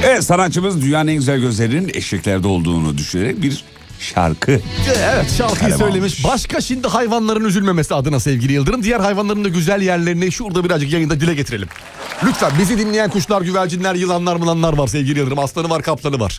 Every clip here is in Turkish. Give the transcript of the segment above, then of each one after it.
Evet, sanatçımız dünyanın en güzel gözlerinin eşeklerde olduğunu düşünerek bir şarkı. Evet, şarkıyı söylemiş. Başka şimdi hayvanların üzülmemesi adına sevgili Yıldırım. Diğer hayvanların da güzel yerlerini şurada birazcık yayında dile getirelim. Lütfen bizi dinleyen kuşlar, güvercinler, yılanlar mılanlar var sevgili Yıldırım. Aslanı var, kaplanı var.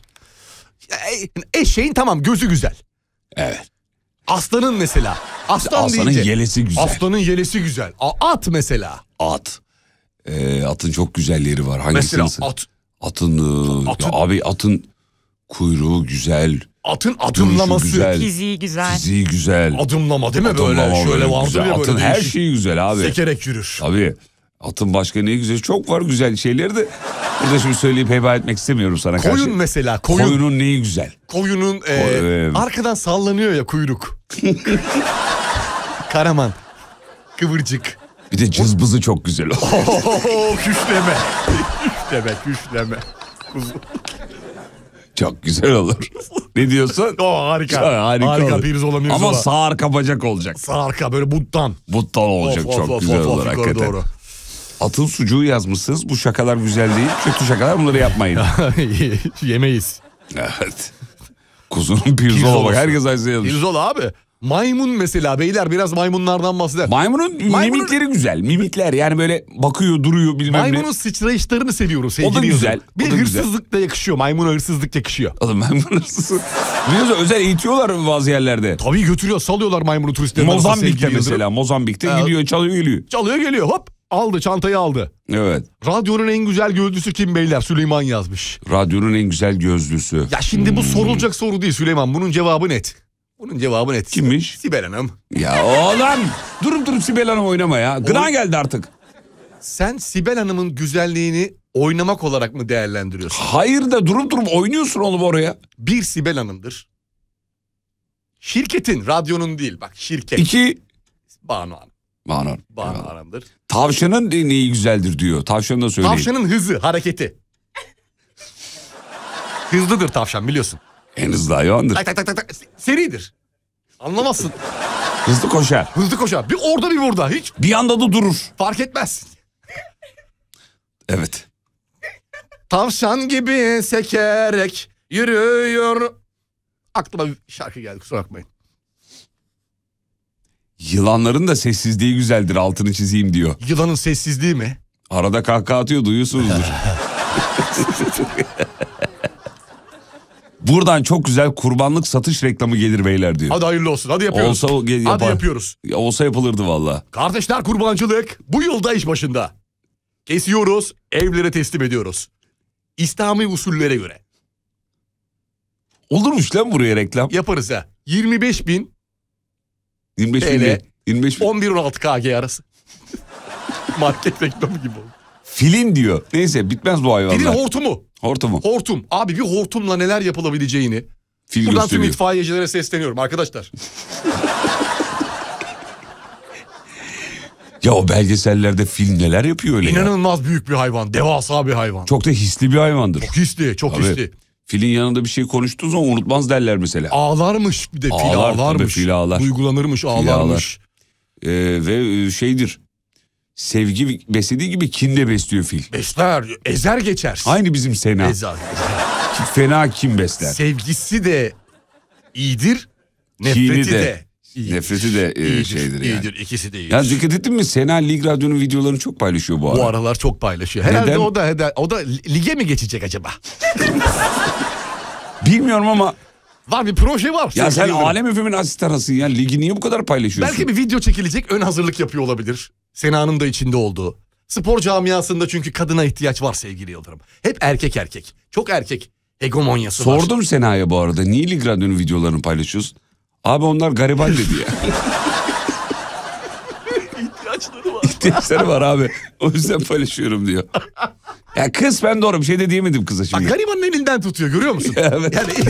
Eşeğin tamam gözü güzel. Evet. Aslanın mesela. Aslanın deyince, yelesi güzel. Aslanın yelesi güzel. At mesela. At. Atın çok güzelleri var. Hangisi? Mesela at. Atın. Abi atın kuyruğu güzel. Atın adımlaması. Güzel. Fiziği güzel. Fiziği güzel. Adımlama değil mi Adımlama böyle? Şöyle vardır güzel. ya böyle. Atın her değişik. şeyi güzel abi. Sekerek yürür. Tabii. Atın başka ne güzel. Çok var güzel şeyleri de. Burada şimdi söyleyip heba etmek istemiyorum sana karşı. Koyun mesela. Koyunun neyi güzel? Koyunun arkadan sallanıyor ya kuyruk. Karaman. Kıvırcık. Bir de cızbızı çok güzel. Küşleme. Küşleme. Kuzu. Çok güzel olur. Ne diyorsun? Harika. Harika olur. Pirzola mirzola. Ama sağ arka bacak olacak. Sağ arka böyle buttan. Buttan olacak, çok güzel olur hakikaten. Doğru. Atın sucuğu yazmışsınız. Bu şakalar güzel değil. Kötü şakalar, bunları yapmayın. Yemeyiz. Evet. Kuzunun pirzola bak. Herkes aynı yazmış. Pirzola abi. Maymun mesela beyler, biraz maymunlardan bahseder. Maymunun mimikleri güzel. Mimikler yani böyle bakıyor, duruyor bilmem ne. Maymunun sıçrayışlarını seviyoruz sevgili O da güzel. Yıldırım. Bir hırsızlık da yakışıyor. Maymuna hırsızlık yakışıyor. Oğlum maymun hırsızı. Biliyorsun özel eğitiyorlar bazı yerlerde. Tabii götürüyor, salıyorlar maymunu turistlerin. Mozambik'te mesela. Mozambik'te gidiyor, çalıyor geliyor. Çalıyor geliyor, hop aldı, çantayı aldı. Evet. Radyonun en güzel gözlüsü kim beyler? Süleyman yazmış. Radyonun en güzel gözlüsü. Ya şimdi bu sorulacak soru değil Süleyman. Bunun cevabı net. Bunun cevabı net. Kimmiş? Sibel Hanım. Ya oğlum durup Sibel Hanım oynama ya. Gına geldi artık. Sen Sibel Hanım'ın güzelliğini oynamak olarak mı değerlendiriyorsun? Hayır da durup oynuyorsun oğlum oraya. Bir, Sibel Hanım'dır. Şirketin, radyonun değil bak, şirket. 2 Banu Hanım. Banu Hanım'dır. Tavşanın neyi güzeldir diyor. Tavşanı da söyleyin. Tavşanın hızı, hareketi. Hızlıdır tavşan, biliyorsun. En hızlı hayvandır. Tak tak tak tak. Seridir. Anlamazsın. Hızlı koşar. Hızlı koşar. Bir orada bir burada. Hiç Bir anda da durur. fark etmez. Evet. Tavşan gibi sekerek yürüyor. Aklıma bir şarkı geldi, kusura bakmayın. Yılanların da sessizliği güzeldir, altını çizeyim diyor. Yılanın sessizliği mi? Arada kahkaha atıyor, duyuyorsunuzdur. Buradan çok güzel kurbanlık satış reklamı gelir beyler diyor. Hadi hayırlı olsun. Hadi yapıyoruz. Hadi yapıyoruz. Olsa yapılırdı valla. Kardeşler, kurbancılık bu yılda iş başında. Kesiyoruz, evlere teslim ediyoruz. İslami usullere göre. Olurmuş lan buraya reklam. Yaparız ha. 25.000 25 TL, bin. 25 bin. 11-16 KG arası. Market reklamı gibi oldu. Filin diyor. Neyse bitmez bu hayvanlar. Filin hortumu. Hortumu. Hortum. Abi bir hortumla neler yapılabileceğini. Fil Buradan tüm gösteriyor. itfaiyecilere sesleniyorum arkadaşlar. Ya o belgesellerde fil neler yapıyor öyle ya. İnanılmaz büyük bir hayvan. Devasa bir hayvan. Çok da hisli bir hayvandır. Çok hisli, çok Tabii. hisli. Filin yanında bir şey konuştuğun zaman unutmaz derler mesela. Ağlarmış bir de, fil Ağlar, ağlarmış. tabii, fil ağlar. Duygulanırmış, ağlarmış. Ve şeydir. Sevgi beslediği gibi kin de besliyor fil. Besler, ezer geçer. Aynı bizim Sena. Ezer. Fena kin besler. Sevgisi de iyidir, Kini nefreti de. de iyidir. Nefreti de İyidir, şeydir yani. İyidir, ikisi de iyidir. Ya dikkat ettin mi? Sena Lig Radyo'nun videolarını çok paylaşıyor bu ara. Bu aralar çok paylaşıyor. Herhalde Neden? o da lige mi geçecek acaba? Bilmiyorum ama. Var bir proje var. Ya sen Yıldırım. Alem FM'in asistanısın ya. Ligi niye bu kadar paylaşıyorsun? Belki bir video çekilecek, ön hazırlık yapıyor olabilir. Sena'nın da içinde olduğu. Spor camiasında çünkü kadına ihtiyaç var sevgili Yıldırım. Hep erkek. Çok erkek hegemonyası var. Sordum Sena'ya bu arada. Niye Lig Radyo'nun videolarını paylaşıyorsun? Abi onlar gariban dedi ya. İhtiyaçları var. İhtiyaçları var abi. O yüzden paylaşıyorum diyor. Ya kısmen doğru, bir şey de diyemedim kıza şimdi. Bak garibanın elinden tutuyor, görüyor musun? Evet. Yani